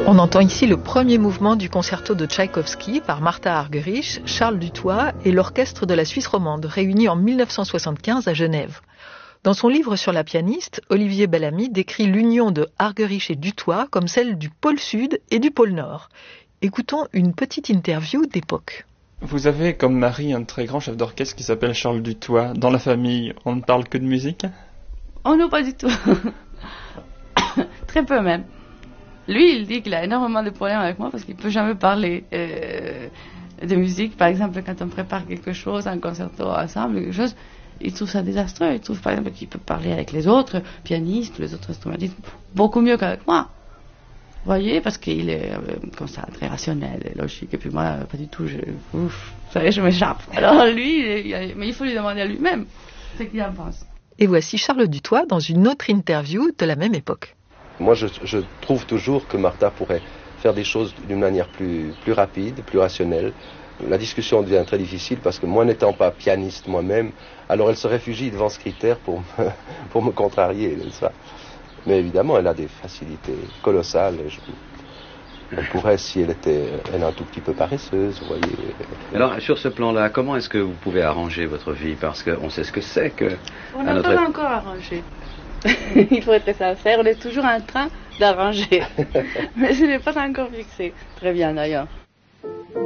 On entend ici le premier mouvement du concerto de Tchaïkovski par Martha Argerich, Charles Dutoit et l'orchestre de la Suisse romande, réunis en 1975 à Genève. Dans son livre sur la pianiste, Olivier Bellamy décrit l'union de Argerich et Dutoit comme celle du pôle Sud et du pôle Nord. Écoutons une petite interview d'époque. Vous avez comme mari un très grand chef d'orchestre qui s'appelle Charles Dutoit. Dans la famille, on ne parle que de musique ? Oh non, pas du tout. Très peu même. Lui, il dit qu'il a énormément de problèmes avec moi parce qu'il ne peut jamais parler de musique. Par exemple, quand on prépare quelque chose, un concerto ensemble, quelque chose, il trouve ça désastreux. Il trouve par exemple qu'il peut parler avec les autres pianistes, les autres instrumentistes, beaucoup mieux qu'avec moi. Vous voyez, parce qu'il est comme ça, très rationnel et logique. Et puis moi, pas du tout, vous savez, je m'échappe. Alors lui, mais il faut lui demander à lui-même ce qu'il en pense. Et voici Charles Dutoit dans une autre interview de la même époque. Moi, je trouve toujours que Martha pourrait faire des choses d'une manière plus rapide, plus rationnelle. La discussion devient très difficile parce que moi, n'étant pas pianiste moi-même, alors elle se réfugie devant ce critère pour me contrarier, n'est-ce pas ? Mais évidemment, elle a des facilités colossales. Elle pourrait, si elle est un tout petit peu paresseuse, vous voyez. Alors, sur ce plan-là, comment est-ce que vous pouvez arranger votre vie ? Parce qu'on sait ce que c'est que... On n'a pas encore arrangé. Il faut être sincère, on est toujours en train d'arranger. Mais ce n'est pas encore fixé. Très bien d'ailleurs.